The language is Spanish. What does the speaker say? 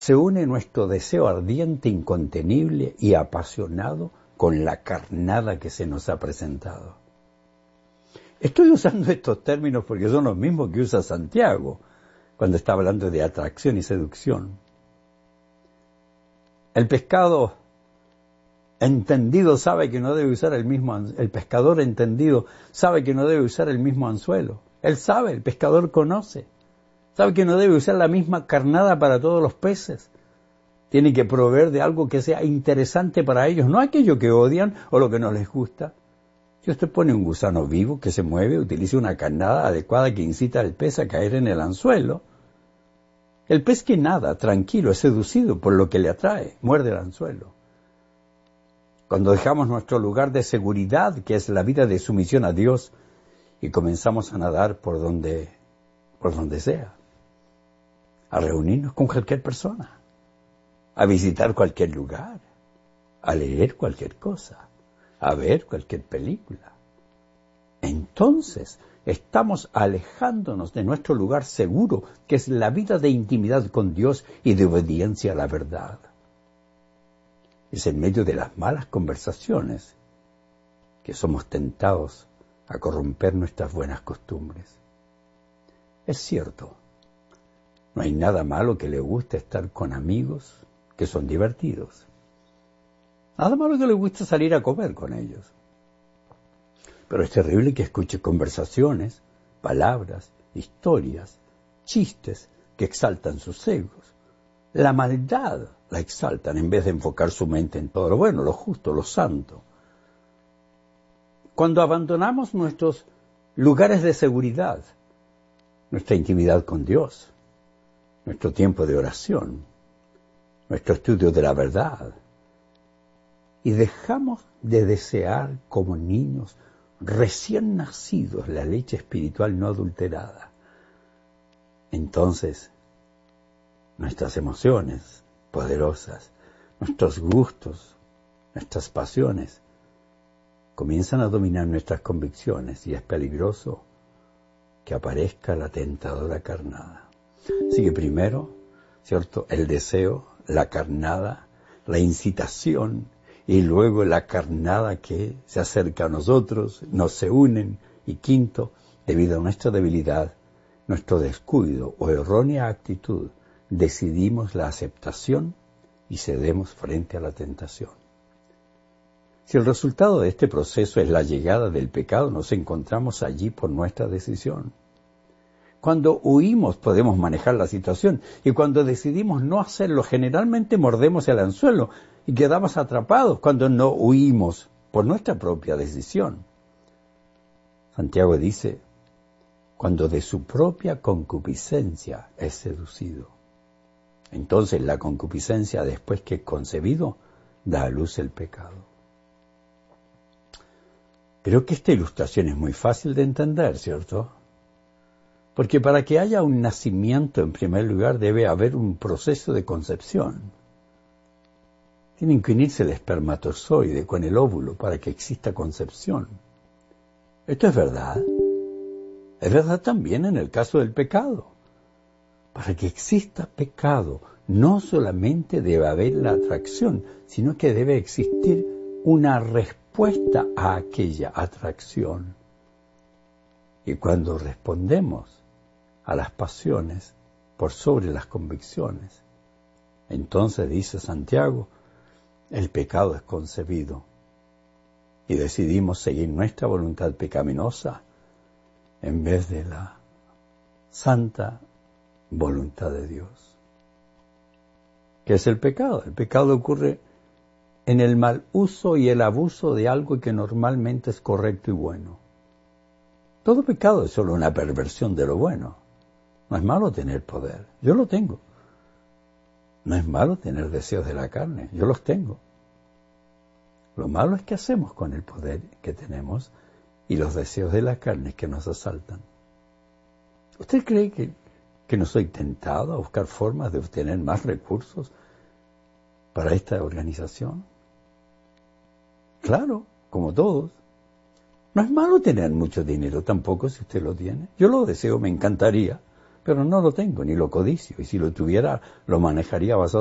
se une nuestro deseo ardiente, incontenible y apasionado con la carnada que se nos ha presentado. Estoy usando estos términos porque son los mismos que usa Santiago cuando está hablando de atracción y seducción. El pescado entendido sabe que no debe usar el pescador entendido sabe que no debe usar el mismo anzuelo. Él sabe, el pescador conoce. Sabe que no debe usar la misma carnada para todos los peces. Tiene que proveer de algo que sea interesante para ellos, no aquello que odian o lo que no les gusta. Si usted pone un gusano vivo que se mueve, utilice una carnada adecuada que incita al pez a caer en el anzuelo. El pez que nada, tranquilo, es seducido por lo que le atrae, muerde el anzuelo. Cuando dejamos nuestro lugar de seguridad, que es la vida de sumisión a Dios, y comenzamos a nadar por donde sea, a reunirnos con cualquier persona, a visitar cualquier lugar, a leer cualquier cosa, a ver cualquier película. Entonces estamos alejándonos de nuestro lugar seguro, que es la vida de intimidad con Dios y de obediencia a la verdad. Es en medio de las malas conversaciones que somos tentados a corromper nuestras buenas costumbres. Es cierto, no hay nada malo que le guste estar con amigos que son divertidos. Nada malo que le guste salir a comer con ellos. Pero es terrible que escuche conversaciones, palabras, historias, chistes que exaltan sus egos. La maldad la exaltan en vez de enfocar su mente en todo lo bueno, lo justo, lo santo. Cuando abandonamos nuestros lugares de seguridad, nuestra intimidad con Dios, nuestro tiempo de oración, nuestro estudio de la verdad, y dejamos de desear como niños recién nacidos la leche espiritual no adulterada, entonces nuestras emociones poderosas, nuestros gustos, nuestras pasiones comienzan a dominar nuestras convicciones y es peligroso que aparezca la tentadora carnada. Así que primero, ¿cierto?, el deseo, la carnada, la incitación y luego la carnada que se acerca a nosotros, nos se unen. Y quinto, debido a nuestra debilidad, nuestro descuido o errónea actitud, decidimos la aceptación y cedemos frente a la tentación. Si el resultado de este proceso es la llegada del pecado, nos encontramos allí por nuestra decisión. Cuando huimos podemos manejar la situación y cuando decidimos no hacerlo, generalmente mordemos el anzuelo y quedamos atrapados cuando no huimos por nuestra propia decisión. Santiago dice, cuando de su propia concupiscencia es seducido. Entonces la concupiscencia, después que es concebido, da a luz el pecado. Creo que esta ilustración es muy fácil de entender, ¿cierto? Porque para que haya un nacimiento, en primer lugar, debe haber un proceso de concepción. Tienen que unirse el espermatozoide con el óvulo para que exista concepción. Esto es verdad. Es verdad también en el caso del pecado. Para que exista pecado, no solamente debe haber la atracción, sino que debe existir una respuesta a aquella atracción. Y cuando respondemos a las pasiones por sobre las convicciones, entonces, dice Santiago, el pecado es concebido y decidimos seguir nuestra voluntad pecaminosa en vez de la santa voluntad de Dios. ¿Qué es el pecado? El pecado ocurre en el mal uso y el abuso de algo que normalmente es correcto y bueno. Todo pecado es solo una perversión de lo bueno. No es malo tener poder, yo lo tengo. No es malo tener deseos de la carne, yo los tengo. Lo malo es qué hacemos con el poder que tenemos y los deseos de la carne que nos asaltan. ¿Usted cree que no soy tentado a buscar formas de obtener más recursos para esta organización? Claro, como todos. No es malo tener mucho dinero tampoco si usted lo tiene. Yo lo deseo, me encantaría. pero no lo tengo, ni lo codicio, y si lo tuviera, lo manejaría basado